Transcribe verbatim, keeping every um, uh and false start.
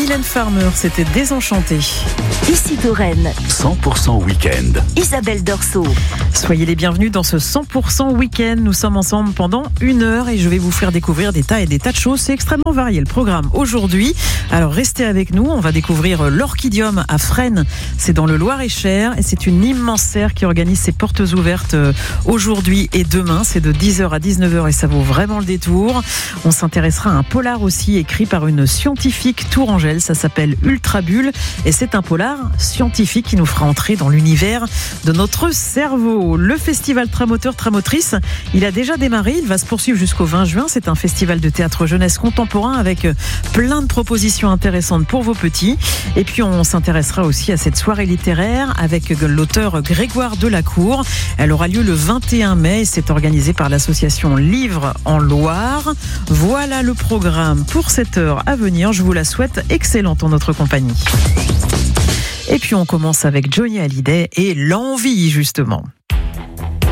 Mylène Farmer, c'était Désenchanté. Ici Touraine. cent pour cent week-end. Isabelle Dorso. Soyez les bienvenus dans ce cent pour cent week-end. Nous sommes ensemble pendant une heure et je vais vous faire découvrir des tas et des tas de choses. C'est extrêmement varié le programme aujourd'hui. Alors restez avec nous. On va découvrir l'Orchidium à Fresnes. C'est dans le Loir-et-Cher et c'est une immense serre qui organise ses portes ouvertes aujourd'hui et demain. C'est de dix heures à dix-neuf heures et ça vaut vraiment le détour. On s'intéressera à un polar aussi écrit par une scientifique tourangelle. Ça s'appelle Ultrabulle et c'est un polar scientifique qui nous fera entrer dans l'univers de notre cerveau. Le festival Tramoteur Tramotrice, il a déjà démarré, il va se poursuivre jusqu'au vingt juin. C'est un festival de théâtre jeunesse contemporain avec plein de propositions intéressantes pour vos petits. Et puis on s'intéressera aussi à cette soirée littéraire avec l'auteur Grégoire Delacour. Elle aura lieu le vingt et un mai et c'est organisé par l'association Livre en Loire. Voilà le programme pour cette heure à venir. Je vous la souhaite excellente en notre compagnie. Et puis on commence avec Johnny Hallyday et l'envie justement.